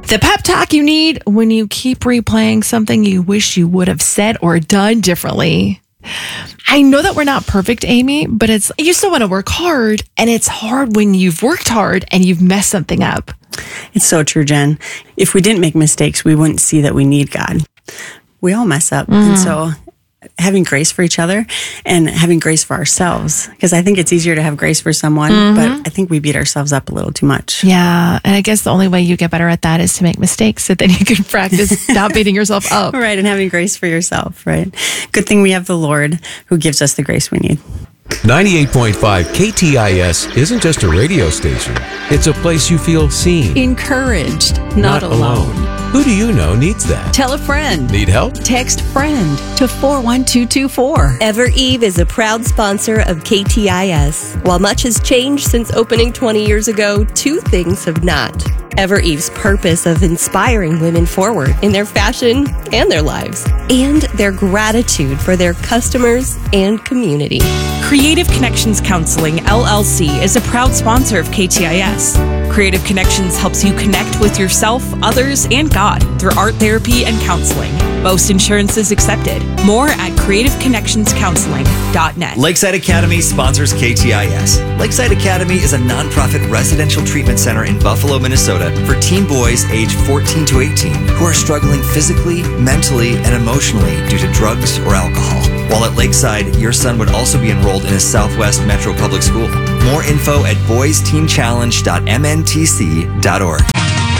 The pep talk you need when you keep replaying something you wish you would have said or done differently. I know that we're not perfect, Amy, but you still want to work hard, and it's hard when you've worked hard and you've messed something up. It's so true, Jen. If we didn't make mistakes, we wouldn't see that we need God. We all mess up. And so having grace for each other and having grace for ourselves, because I think it's easier to have grace for someone, but I think we beat ourselves up a little too much. Yeah. And I guess the only way you get better at that is to make mistakes, so then you can practice stop beating yourself up. Right. And having grace for yourself. Right. Good thing we have the Lord who gives us the grace we need. 98.5 KTIS isn't just a radio station. It's a place you feel seen. Encouraged, not alone. Who do you know needs that? Tell a friend. Need help? Text FRIEND to 41224. EverEve is a proud sponsor of KTIS. While much has changed since opening 20 years ago, two things have not. EverEve's purpose of inspiring women forward in their fashion and their lives, and their gratitude for their customers and community. Creative Connections Counseling, LLC is a proud sponsor of KTIS. Creative Connections helps you connect with yourself, others, and God through art therapy and counseling. Most insurance is accepted. More at creativeconnectionscounseling.net. Lakeside Academy sponsors KTIS. Lakeside Academy is a nonprofit residential treatment center in Buffalo, Minnesota for teen boys aged 14 to 18 who are struggling physically, mentally, and emotionally due to drugs or alcohol. While at Lakeside, your son would also be enrolled in a Southwest Metro Public School. More info at boysteenchallenge.mntc.org.